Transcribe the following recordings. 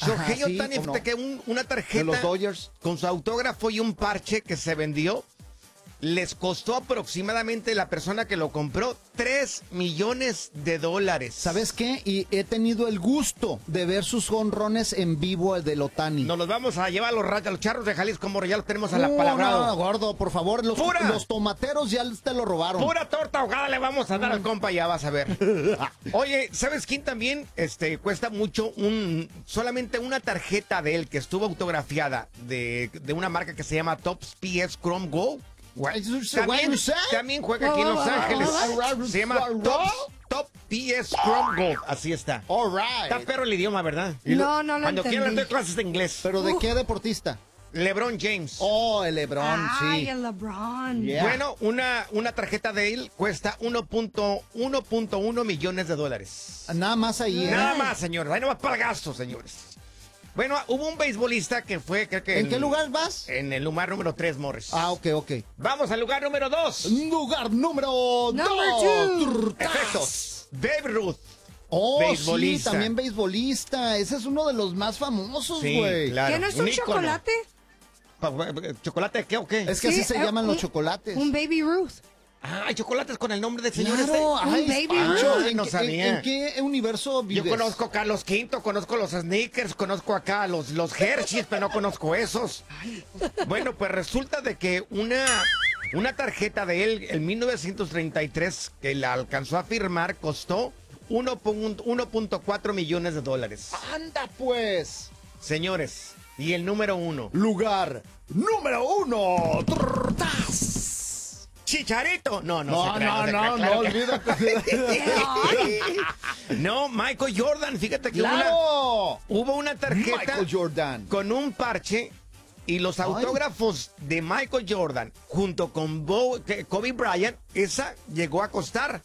Shohei sí, Ohtani, ¿cómo no? que una De tarjeta los Dodgers. con su autógrafo y un parche que se vendió, les costó aproximadamente la persona que lo compró $3 millones. ¿Sabes qué? Y he tenido el gusto de ver sus jonrones en vivo del Ohtani. Nos los vamos a llevar a los Charros de Jalisco, morro, ya los tenemos a la palabra. No, gordo, por favor, los tomateros ya te lo robaron. Pura torta ahogada le vamos a dar al compa, ya vas a ver. Oye, ¿sabes quién también cuesta mucho? Solamente una tarjeta de él que estuvo autografiada de una marca que se llama Topps PS Chrome Gold. También juega aquí en Los Ángeles. Se llama Top PS Chrome Gold. Así está. All right. Está perro el idioma, ¿verdad? No lo Cuando entendí. quieran doy clases de inglés. ¿Pero de qué deportista? LeBron James. Oh, el LeBron, Ay, sí. el LeBron. Yeah. Bueno, una tarjeta de él cuesta 1.1 millones de dólares. Nada más ahí, ¿eh? Nada más, señores. Ahí no va para el gasto, señores. Bueno, hubo un beisbolista que fue, creo que... ¿En qué lugar vas? En el lugar número 3, Morris. Ah, ok. Vamos al lugar número 2. Lugar número Number 2. Efectos. Babe Ruth. Oh, Beisbolista. sí, también beisbolista. Ese es uno de los más famosos, Sí, güey. claro. ¿Qué no es un ícono. chocolate? ¿Chocolate qué o qué? Es que Sí, así se llaman los chocolates. Un Baby Ruth. Ah, hay chocolates con el nombre del señor Claro, este. ay, Un Baby Pancho, Ruth. ¿en No qué- sabía. ¿En qué universo vives? Yo conozco acá a los Quinto, conozco los Snickers, conozco acá a los Hershey's, pero no conozco esos. Bueno, pues resulta de que una tarjeta de él en 1933 que la alcanzó a firmar costó 1.4 millones de dólares. Anda, pues. Señores, y el número 1. Lugar número 1. Chicharito. No, No, se crea, no, claro que- olvídate. No, Michael Jordan, fíjate que ¡Claro! hubo una tarjeta Michael Jordan. con un parche y los autógrafos de Michael Jordan junto con Kobe Bryant, esa llegó a costar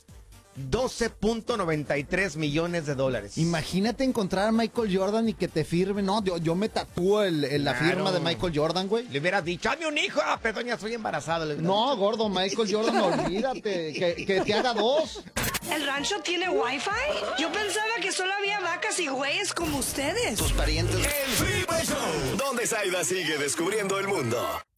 12.93 millones de dólares. Imagínate encontrar a Michael Jordan y que te firme. No, yo me tatúo la Claro. firma de Michael Jordan, güey. Le hubieras dicho, hazme un hijo, perdón, ya estoy embarazado. le hubieras No, dicho. gordo, Michael Jordan, olvídate. Que te haga dos. ¿El rancho tiene wifi? Yo pensaba que solo había vacas y güeyes como ustedes. El Freeway Show, donde Zaida sigue descubriendo el mundo.